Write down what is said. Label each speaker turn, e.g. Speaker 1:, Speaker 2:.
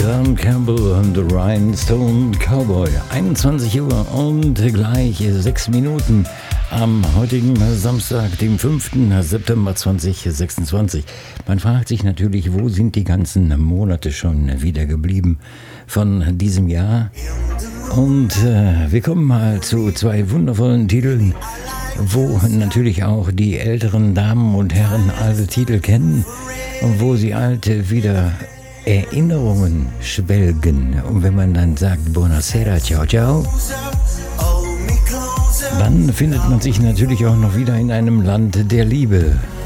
Speaker 1: Glen Campbell und The Rhinestone Cowboy. 21 Uhr und gleich 6 Minuten am heutigen Samstag, dem 5. September 2026. Man fragt sich natürlich, wo sind die ganzen Monate schon wieder geblieben von diesem Jahr? Und wir kommen mal zu 2 wundervollen Titeln, wo natürlich auch die älteren Damen und Herren alte Titel kennen und wo sie alte wieder Erinnerungen schwelgen. Und wenn man dann sagt Buonasera, ciao, ciao, dann findet man sich natürlich auch noch wieder in einem Land der Liebe.